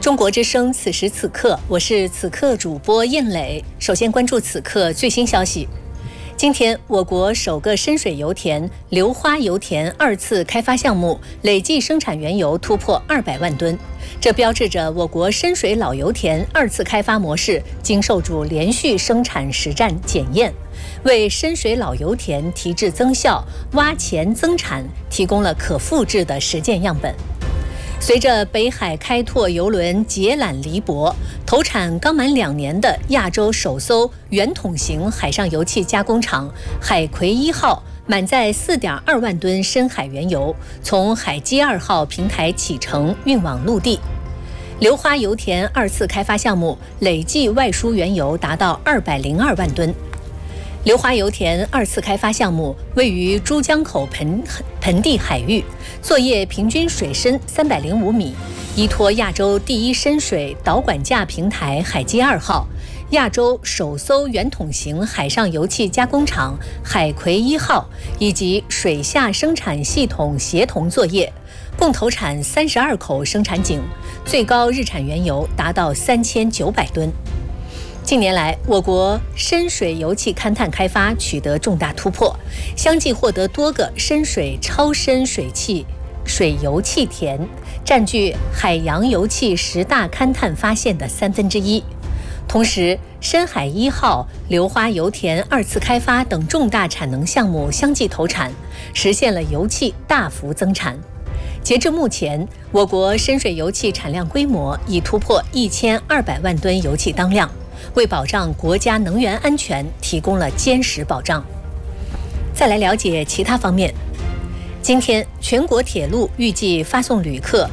中国之声，此时此刻，我是此刻主播燕磊。首先关注此刻最新消息。今天，我国首个深水油田硫花油田2次开发项目累计生产原油突破200万吨，这标志着我国深水老油田2次开发模式经受住连续生产实战检验，为深水老油田提质增效、挖潜增产提供了可复制的实践样本。随着北海开拓邮轮解揽离泊，投产刚满2年的亚洲首艘圆筒型海上油气加工厂海葵1号满载4.2万吨深海原油，从海基2号平台启程运往陆地。硫花油田2次开发项目累计外输原油达到202万吨。硫花油田2次开发项目位于珠江口盆地海域，作业平均水深305米，依托亚洲第一深水导管架平台海基2号、亚洲首艘圆筒型海上油气加工厂海葵1号以及水下生产系统协同作业，共投产32口生产井，最高日产原油达到3900吨。近年来，我国深水油气勘探开发取得重大突破，相继获得多个深水超深水油气田，占据海洋油气10大勘探发现的1/3。同时，深海1号、硫花油田2次开发等重大产能项目相继投产，实现了油气大幅增产。截至目前，我国深水油气产量规模已突破1200万吨油气当量，为保障国家能源安全提供了坚实保障。再来了解其他方面。今天，全国铁路预计发送旅客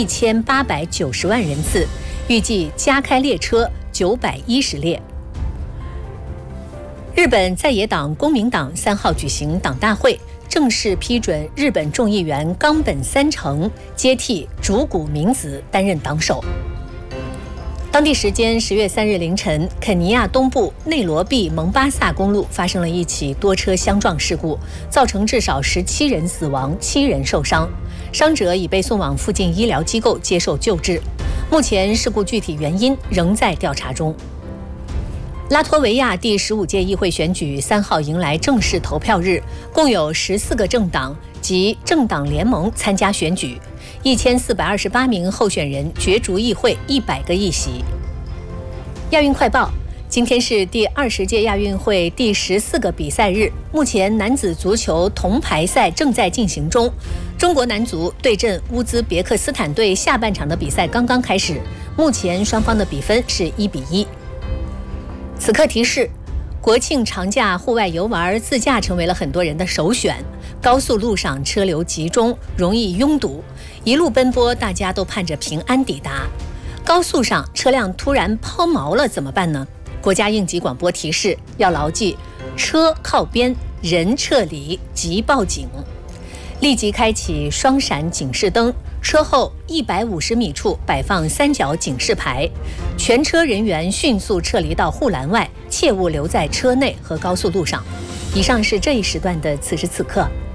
1890万人次，预计加开列车910列。日本在野党公明党3号举行党大会，正式批准日本众议员冈本三成接替竹谷明子担任党首。当地时间10月3日凌晨，肯尼亚东部内罗毕蒙巴萨公路发生了一起多车相撞事故，造成至少17人死亡，7人受伤，伤者已被送往附近医疗机构接受救治。目前事故具体原因仍在调查中。拉脱维亚第15届议会选举3号迎来正式投票日，共有14个政党及政党联盟参加选举，1428名候选人角逐议会100个议席。亚运快报，今天是第20届亚运会第14个比赛日，目前男子足球铜牌赛正在进行中。中国男足对阵乌兹别克斯坦队下半场的比赛刚刚开始，目前双方的比分是1-1。此刻提示，国庆长假户外游玩自驾成为了很多人的首选，高速路上车流集中，容易拥堵，一路奔波，大家都盼着平安抵达。高速上车辆突然抛锚了怎么办呢？国家应急广播提示要牢记：车靠边，人撤离即报警。立即开启双闪警示灯，车后150米处摆放3角警示牌，全车人员迅速撤离到护栏外，切勿留在车内和高速路上。以上是这一时段的此时此刻。